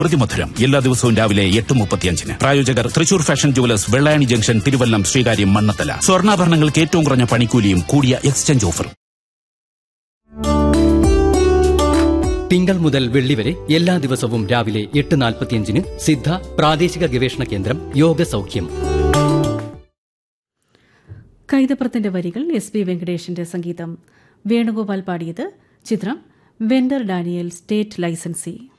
പ്രതിമധുരം എല്ലാ ദിവസവും രാവിലെ 8:35. പ്രായോജകർ Thrissur fashion jewellers, Vellayani junction, Thiruvallam, Sreekaryam, Mannathala. സ്വർണ്ണാഭരണങ്ങൾക്ക് ഏറ്റവും കുറഞ്ഞ പണിക്കൂലിയും കൂടിയ എക്സ്ചേഞ്ച് ഓഫറും. തിങ്കൾ മുതൽ വെള്ളി വരെ എല്ലാ ദിവസവും രാവിലെ 8:45 സിദ്ധ പ്രാദേശിക ഗവേഷണ കേന്ദ്രം യോഗ സൗഖ്യം. കൈതപ്രത്തിന്റെ വരികൾ SP വെങ്കടേഷിന്റെ സംഗീതം. വേണുഗോപാൽ പാടിയത്. ചിത്രം വെൻഡർ ഡാനിയൽ സ്റ്റേറ്റ് ലൈസൻസി.